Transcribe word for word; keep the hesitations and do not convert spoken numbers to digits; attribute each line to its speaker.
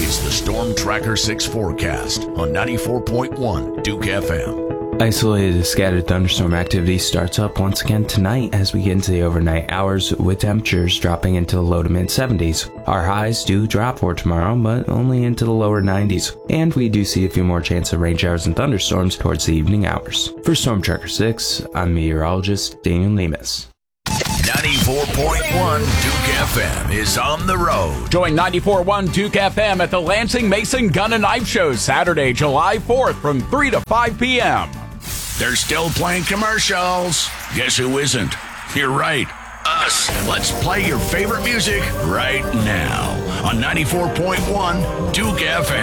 Speaker 1: is the Storm Tracker six forecast on ninety-four point one Duke F M.
Speaker 2: Isolated scattered thunderstorm activity starts up once again tonight as we get into the overnight hours, with temperatures dropping into the low to mid seventies. Our highs do drop for tomorrow, but only into the lower nineties, and we do see a few more chance of rain showers and thunderstorms towards the evening hours. For Storm Tracker six, I'm meteorologist Daniel Lemus.
Speaker 1: ninety-four point one Duke F M is on the road.
Speaker 3: Join ninety-four point one Duke F M at the Lansing Mason Gun and Knife Show Saturday, July fourth from three to five p.m.
Speaker 1: They're still playing commercials. Guess who isn't? You're right. Us. Let's play your favorite music right now on ninety-four point one Duke F M.